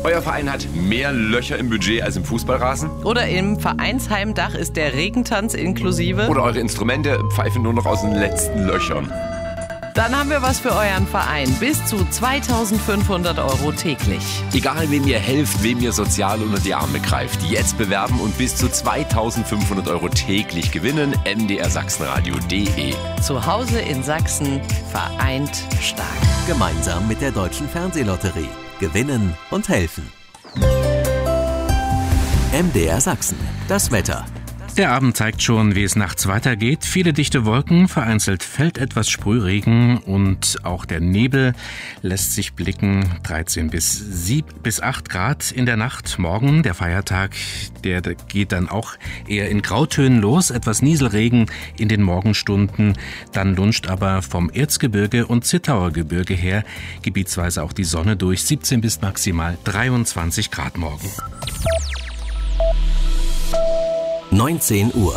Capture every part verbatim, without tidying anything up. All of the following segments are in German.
Euer Verein hat mehr Löcher im Budget als im Fußballrasen? Oder im Vereinsheimdach ist der Regentanz inklusive? Oder eure Instrumente pfeifen nur noch aus den letzten Löchern? Dann haben wir was für euren Verein. Bis zu zweitausendfünfhundert Euro täglich. Egal, wem ihr helft, wem ihr sozial unter die Arme greift. Jetzt bewerben und bis zu zweitausendfünfhundert Euro täglich gewinnen. m d r sachsenradio punkt d e. Zu Hause in Sachsen, vereint stark. Gemeinsam mit der Deutschen Fernsehlotterie. Gewinnen und helfen. M D R Sachsen. Das Wetter. Der Abend zeigt schon, wie es nachts weitergeht. Viele dichte Wolken, vereinzelt fällt etwas Sprühregen und auch der Nebel lässt sich blicken. dreizehn bis acht Grad in der Nacht. Morgen, der Feiertag, der geht dann auch eher in Grautönen los. Etwas Nieselregen in den Morgenstunden. Dann lunscht aber vom Erzgebirge und Zittauer Gebirge her gebietsweise auch die Sonne durch. siebzehn bis maximal dreiundzwanzig Grad morgen. neunzehn Uhr.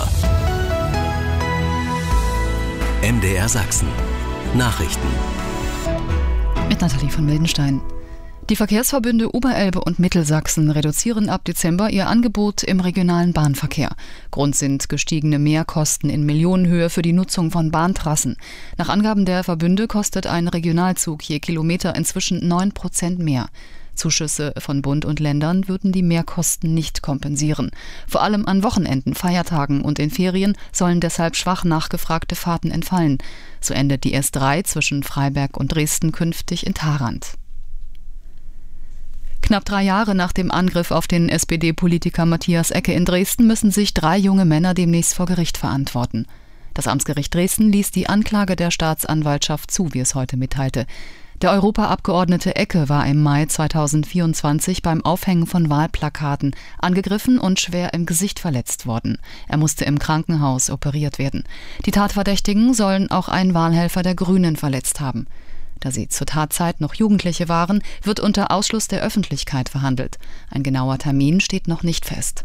M D R Sachsen. Nachrichten. Mit Nathalie von Mildenstein. Die Verkehrsverbünde Oberelbe und Mittelsachsen reduzieren ab Dezember ihr Angebot im regionalen Bahnverkehr. Grund sind gestiegene Mehrkosten in Millionenhöhe für die Nutzung von Bahntrassen. Nach Angaben der Verbünde kostet ein Regionalzug je Kilometer inzwischen neun Prozent mehr. Zuschüsse von Bund und Ländern würden die Mehrkosten nicht kompensieren. Vor allem an Wochenenden, Feiertagen und in Ferien sollen deshalb schwach nachgefragte Fahrten entfallen. So endet die S drei zwischen Freiberg und Dresden künftig in Tharandt. Knapp drei Jahre nach dem Angriff auf den S P D-Politiker Matthias Ecke in Dresden müssen sich drei junge Männer demnächst vor Gericht verantworten. Das Amtsgericht Dresden ließ die Anklage der Staatsanwaltschaft zu, wie es heute mitteilte. Der Europaabgeordnete Ecke war im Mai zweitausendvierundzwanzig beim Aufhängen von Wahlplakaten angegriffen und schwer im Gesicht verletzt worden. Er musste im Krankenhaus operiert werden. Die Tatverdächtigen sollen auch einen Wahlhelfer der Grünen verletzt haben. Da sie zur Tatzeit noch Jugendliche waren, wird unter Ausschluss der Öffentlichkeit verhandelt. Ein genauer Termin steht noch nicht fest.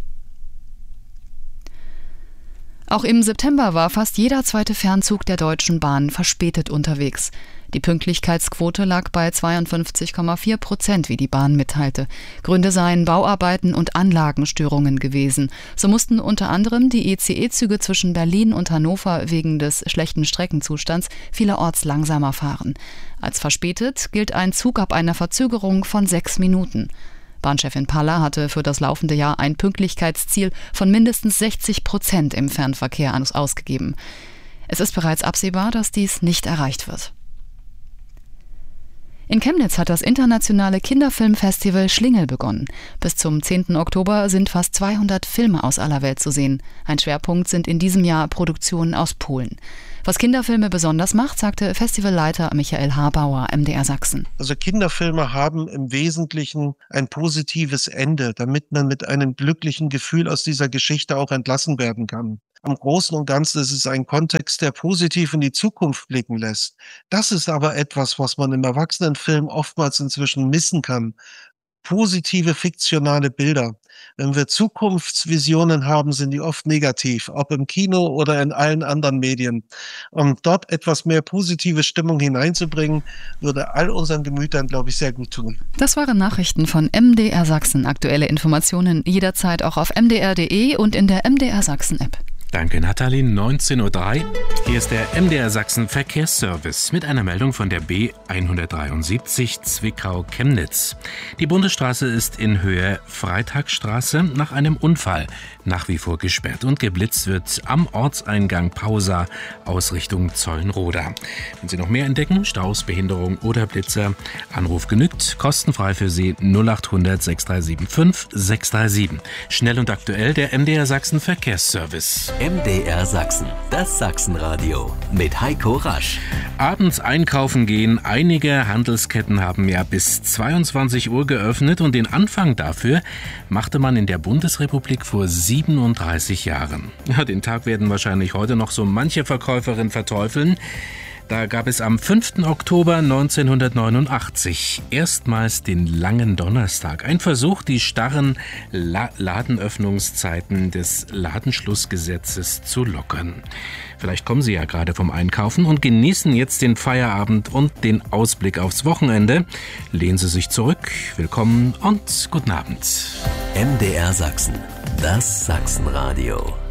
Auch im September war fast jeder zweite Fernzug der Deutschen Bahn verspätet unterwegs. Die Pünktlichkeitsquote lag bei zweiundfünfzig Komma vier Prozent, wie die Bahn mitteilte. Gründe seien Bauarbeiten und Anlagenstörungen gewesen. So mussten unter anderem die I C E-Züge zwischen Berlin und Hannover wegen des schlechten Streckenzustands vielerorts langsamer fahren. Als verspätet gilt ein Zug ab einer Verzögerung von sechs Minuten. Bahnchefin Paller hatte für das laufende Jahr ein Pünktlichkeitsziel von mindestens sechzig Prozent im Fernverkehr ausgegeben. Es ist bereits absehbar, dass dies nicht erreicht wird. In Chemnitz hat das internationale Kinderfilmfestival Schlingel begonnen. Bis zum zehnten Oktober sind fast zweihundert Filme aus aller Welt zu sehen. Ein Schwerpunkt sind in diesem Jahr Produktionen aus Polen. Was Kinderfilme besonders macht, sagte Festivalleiter Michael Habauer, M D R Sachsen. Also Kinderfilme haben im Wesentlichen ein positives Ende, damit man mit einem glücklichen Gefühl aus dieser Geschichte auch entlassen werden kann. Am Großen und Ganzen ist es ein Kontext, der positiv in die Zukunft blicken lässt. Das ist aber etwas, was man im Erwachsenenfilm oftmals inzwischen missen kann. Positive fiktionale Bilder. Wenn wir Zukunftsvisionen haben, sind die oft negativ, ob im Kino oder in allen anderen Medien. Um dort etwas mehr positive Stimmung hineinzubringen, würde all unseren Gemütern, glaube ich, sehr gut tun. Das waren Nachrichten von M D R Sachsen. Aktuelle Informationen jederzeit auch auf m d r punkt d e und in der M D R Sachsen App. Danke, Nathalie. neunzehn Uhr drei. Hier ist der M D R Sachsen Verkehrsservice mit einer Meldung von der B hundertdreiundsiebzig Zwickau-Chemnitz. Die Bundesstraße ist in Höhe Freitagsstraße nach einem Unfall nach wie vor gesperrt und geblitzt wird am Ortseingang Pausa aus Richtung Zollenroda. Wenn Sie noch mehr entdecken, Staus, Behinderung oder Blitzer, Anruf genügt, kostenfrei für Sie null acht hundert sechs drei sieben fünf sechs drei sieben. Schnell und aktuell der M D R Sachsen Verkehrsservice. M D R Sachsen, das Sachsenradio mit Heiko Rasch. Abends einkaufen gehen. Einige Handelsketten haben ja bis zweiundzwanzig Uhr geöffnet und den Anfang dafür machte man in der Bundesrepublik vor siebenunddreißig Jahren. Ja, den Tag werden wahrscheinlich heute noch so manche Verkäuferin verteufeln. Da gab es am fünften Oktober neunzehnhundertneunundachtzig erstmals den langen Donnerstag. Ein Versuch, die starren La- Ladenöffnungszeiten des Ladenschlussgesetzes zu lockern. Vielleicht kommen Sie ja gerade vom Einkaufen und genießen jetzt den Feierabend und den Ausblick aufs Wochenende. Lehnen Sie sich zurück. Willkommen und guten Abend. M D R Sachsen, das Sachsenradio.